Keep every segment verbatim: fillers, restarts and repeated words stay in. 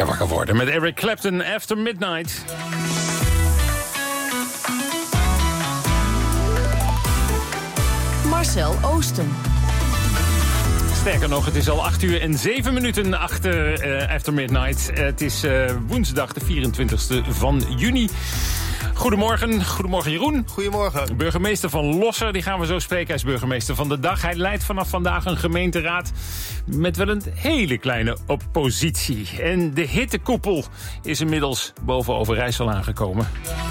Lekker wakker worden met Eric Clapton, After Midnight. Marcel Oosten. Sterker nog, het is al acht uur en zeven minuten achter uh, After Midnight. Uh, het is uh, woensdag de vierentwintigste van juni. Goedemorgen, goedemorgen Jeroen. Goedemorgen. Burgemeester van Losser, die gaan we zo spreken. Hij is burgemeester van de dag. Hij leidt vanaf vandaag een gemeenteraad met wel een hele kleine oppositie. En de hittekoepel is inmiddels boven Overijssel aangekomen.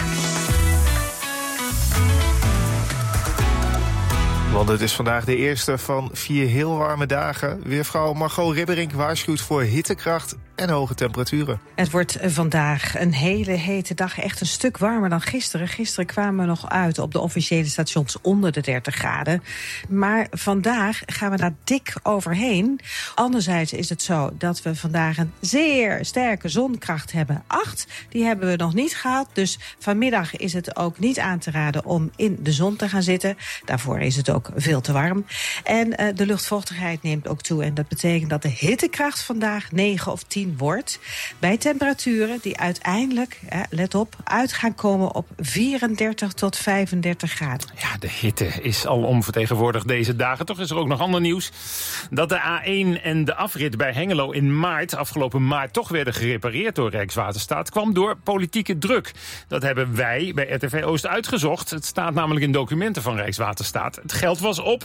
Want het is vandaag de eerste van vier heel warme dagen. Weervrouw Margot Ribberink waarschuwt voor hittekracht en hoge temperaturen. Het wordt vandaag een hele hete dag. Echt een stuk warmer dan gisteren. Gisteren kwamen we nog uit op de officiële stations onder de dertig graden. Maar vandaag gaan we daar dik overheen. Anderzijds is het zo dat we vandaag een zeer sterke zonkracht hebben. Acht, die hebben we nog niet gehad. Dus vanmiddag is het ook niet aan te raden om in de zon te gaan zitten. Daarvoor is het ook veel te warm. En uh, de luchtvochtigheid neemt ook toe. En dat betekent dat de hittekracht vandaag negen of tien wordt. Bij temperaturen die uiteindelijk, eh, let op, uit gaan komen op vierendertig tot vijfendertig graden. Ja, de hitte is al onvertegenwoordigd deze dagen. Toch is er ook nog ander nieuws. Dat de A één en de afrit bij Hengelo in maart, afgelopen maart, toch werden gerepareerd door Rijkswaterstaat, kwam door politieke druk. Dat hebben wij bij R T V Oost uitgezocht. Het staat namelijk in documenten van Rijkswaterstaat. Het geld was op.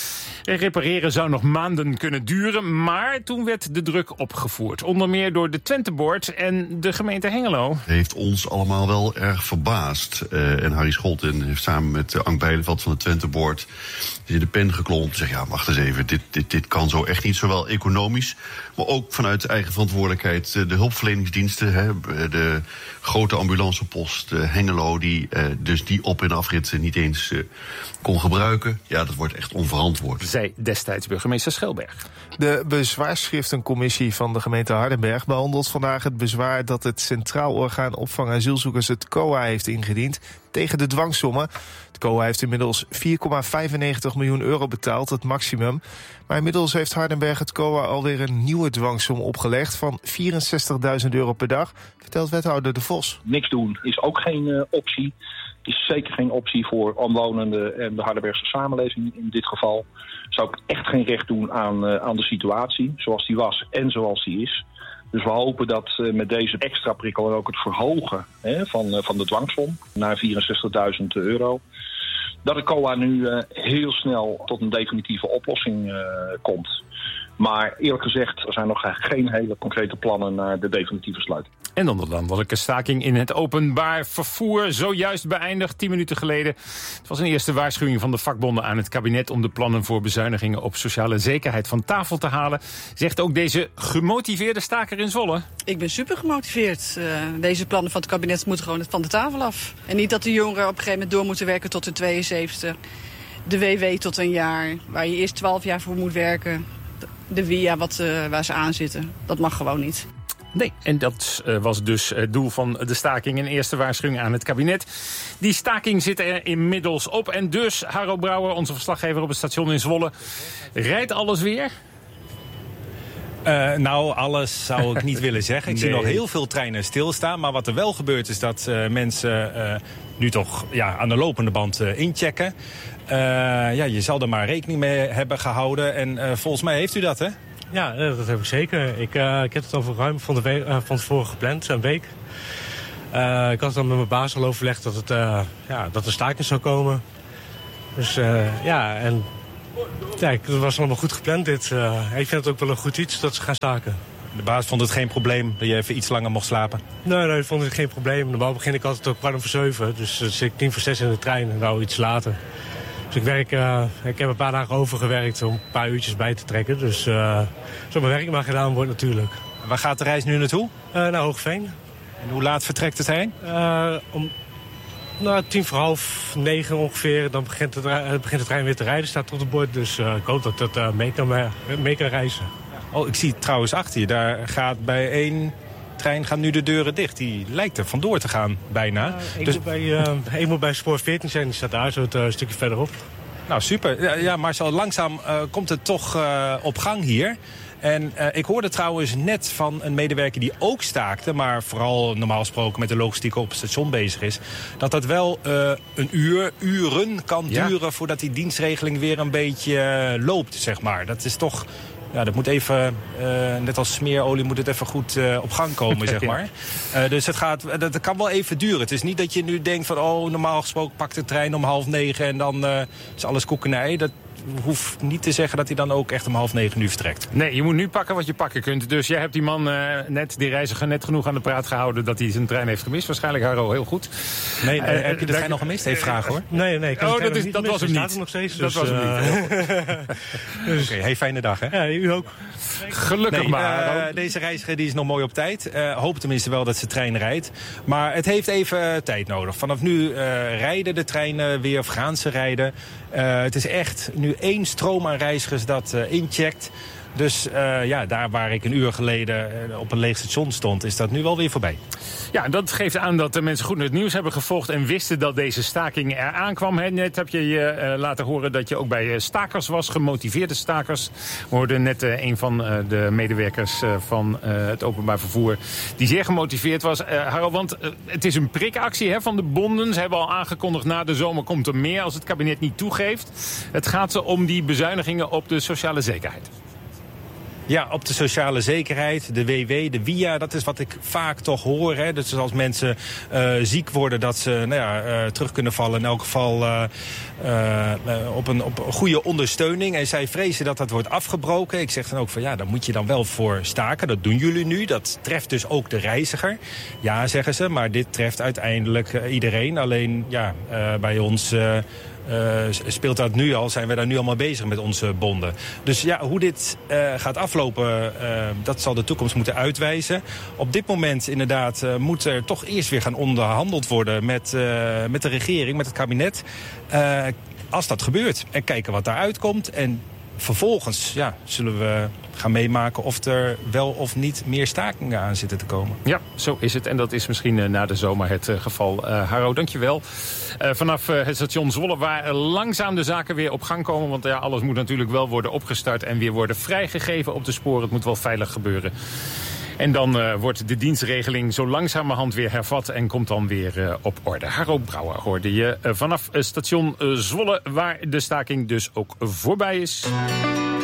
Repareren zou nog maanden kunnen duren, maar toen werd de druk opgevoerd. Onder meer door de Twente Board en de gemeente Hengelo. Heeft ons allemaal wel erg verbaasd. Uh, en Harry Scholten heeft samen met uh, Ank Bijleveld van de Twente Board in de pen geklommen om te zeggen, ja, wacht eens even, dit, dit, dit kan zo echt niet, zowel economisch, maar ook vanuit eigen verantwoordelijkheid. Uh, de hulpverleningsdiensten, hè, de grote ambulancepost uh, Hengelo, die uh, dus die op- en afrit niet eens uh, kon gebruiken. Ja, dat wordt echt onverantwoord. Zei destijds burgemeester Schelberg. De bezwaarschriftencommissie van de gemeente Hardenberg behandelt vandaag het bezwaar dat het Centraal Orgaan Opvang Asielzoekers, het C O A, heeft ingediend tegen de dwangsommen. Het C O A heeft inmiddels vier komma vijfennegentig miljoen euro betaald, het maximum. Maar inmiddels heeft Hardenberg het C O A alweer een nieuwe dwangsom opgelegd van vierenzestigduizend euro per dag, vertelt wethouder De Vos. Niks doen is ook geen uh, optie. Is zeker geen optie voor omwonenden en de Hardenbergse samenleving in dit geval. Zou ik echt geen recht doen aan, uh, aan de situatie zoals die was en zoals die is. Dus we hopen dat uh, met deze extra prikkel en ook het verhogen hè, van, uh, van de dwangsom naar vierenzestigduizend euro, dat de C O A nu uh, heel snel tot een definitieve oplossing uh, komt. Maar eerlijk gezegd, er zijn nog geen hele concrete plannen naar de definitieve sluiting. En dan de landelijke staking in het openbaar vervoer, zojuist beëindigd, tien minuten geleden. Het was een eerste waarschuwing van de vakbonden aan het kabinet om de plannen voor bezuinigingen op sociale zekerheid van tafel te halen. Zegt ook deze gemotiveerde staker in Zwolle. Ik ben super gemotiveerd. Uh, deze plannen van het kabinet moeten gewoon van de tafel af. En niet dat de jongeren op een gegeven moment door moeten werken tot hun tweeënzeventigste. De W W tot een jaar, waar je eerst twaalf jaar voor moet werken. De W I A wat, uh, waar ze aan zitten. Dat mag gewoon niet. Nee, en dat uh, was dus het doel van de staking. Een eerste waarschuwing aan het kabinet. Die staking zit er inmiddels op. En dus, Harro Brouwer, onze verslaggever op het station in Zwolle, rijdt alles weer? Uh, nou, alles zou ik niet willen zeggen. Ik nee. zie nog heel veel treinen stilstaan. Maar wat er wel gebeurt is dat uh, mensen uh, nu toch ja, aan de lopende band uh, inchecken. Uh, ja, je zal er maar rekening mee hebben gehouden. En uh, volgens mij heeft u dat, hè? Ja, dat heb ik zeker. Ik, uh, ik heb het al ruim van, de we- uh, van tevoren gepland, een week. Uh, ik had dan met mijn baas al overlegd dat, het, uh, ja, dat er staking zou komen. Dus uh, ja, en ja, het was allemaal goed gepland dit. Uh, ik vind het ook wel een goed iets dat ze gaan staken. De baas vond het geen probleem dat je even iets langer mocht slapen? Nee, nee, ik vond het geen probleem. Normaal begin ik altijd ook kwart over zeven. Dus dan zit ik tien voor zes in de trein en nou iets later. Dus ik, werk, uh, ik heb een paar dagen overgewerkt om een paar uurtjes bij te trekken. Dus uh, zo mijn werk maar gedaan wordt natuurlijk. En waar gaat de reis nu naartoe? Uh, naar Hoogveen. En hoe laat vertrekt de trein? Uh, om nou, tien voor half negen ongeveer. Dan begint de, uh, begint de trein weer te rijden, staat op het bord. Dus uh, ik hoop dat dat uh, mee, kan, uh, mee kan reizen. Oh, ik zie trouwens achter je. Daar gaat bij één trein gaan nu de deuren dicht. Die lijkt er vandoor te gaan, bijna. Uh, ik, dus... moet bij, uh, ik moet bij spoor veertien zijn, die staat daar zo het, uh, een stukje verderop. Nou, super. Ja, ja Marcel, langzaam uh, komt het toch uh, op gang hier. En uh, ik hoorde trouwens net van een medewerker die ook staakte, maar vooral normaal gesproken met de logistiek op het station bezig is, dat dat wel uh, een uur, uren kan ja. duren voordat die dienstregeling weer een beetje uh, loopt, zeg maar. Dat is toch... Ja, dat moet even, uh, net als smeerolie, moet het even goed uh, op gang komen, zeg maar. Uh, dus het gaat, dat kan wel even duren. Het is niet dat je nu denkt van, oh, normaal gesproken pakt de trein om half negen en dan uh, is alles koekenij. Dat hoeft niet te zeggen dat hij dan ook echt om half negen nu vertrekt. Nee, je moet nu pakken wat je pakken kunt. Dus jij hebt die man uh, net, die reiziger, net genoeg aan de praat gehouden dat hij zijn trein heeft gemist. Waarschijnlijk, Haro, heel goed. Nee, uh, heb je de trein nog gemist? Heeft vraag, hoor. Nee, nee. Ik oh, dat, is, dat was hem niet. Nog steeds, dat dus, was hem niet. dus, Oké, okay, hey, fijne dag, hè? Ja, u ook. Gelukkig nee, maar. Uh, deze reiziger die is nog mooi op tijd. Uh, hoop tenminste wel dat zijn trein rijdt. Maar het heeft even uh, tijd nodig. Vanaf nu uh, rijden de treinen weer of gaan ze rijden. Uh, het is echt nu één stroom aan reizigers dat uh, incheckt. Dus uh, ja, daar waar ik een uur geleden uh, op een leeg station stond, is dat nu wel weer voorbij. Ja, dat geeft aan dat de mensen goed het nieuws hebben gevolgd en wisten dat deze staking eraan kwam. He, net heb je je uh, laten horen dat je ook bij uh, stakers was, gemotiveerde stakers. We hoorden net uh, een van uh, de medewerkers uh, van uh, het openbaar vervoer die zeer gemotiveerd was. Uh, Harold, want uh, het is een prikactie he, van de bonden. Ze hebben al aangekondigd, na de zomer komt er meer als het kabinet niet toegeeft. Het gaat ze om die bezuinigingen op de sociale zekerheid. Ja, op de sociale zekerheid, de W W, de W I A, dat is wat ik vaak toch hoor. Hè. Dus als mensen uh, ziek worden, dat ze nou ja, uh, terug kunnen vallen. In elk geval uh, uh, op, een, op een goede ondersteuning. En zij vrezen dat dat wordt afgebroken. Ik zeg dan ook van ja, daar moet je dan wel voor staken. Dat doen jullie nu. Dat treft dus ook de reiziger. Ja, zeggen ze, maar dit treft uiteindelijk uh, iedereen. Alleen ja, uh, bij ons... Uh, Uh, speelt dat nu al, zijn we daar nu allemaal bezig met onze bonden. Dus ja, hoe dit uh, gaat aflopen, uh, dat zal de toekomst moeten uitwijzen. Op dit moment inderdaad uh, moet er toch eerst weer gaan onderhandeld worden met, uh, met de regering, met het kabinet. Uh, als dat gebeurt en kijken wat daaruit komt. En vervolgens ja, zullen we gaan meemaken of er wel of niet meer stakingen aan zitten te komen. Ja, zo is het. En dat is misschien uh, na de zomer het uh, geval. Uh, Haro, dankjewel. Uh, vanaf uh, het station Zwolle, waar uh, langzaam de zaken weer op gang komen. Want ja, alles moet natuurlijk wel worden opgestart en weer worden vrijgegeven op de sporen. Het moet wel veilig gebeuren. En dan uh, wordt de dienstregeling zo langzamerhand weer hervat en komt dan weer uh, op orde. Haro Brouwer hoorde je uh, vanaf uh, station uh, Zwolle, waar de staking dus ook voorbij is.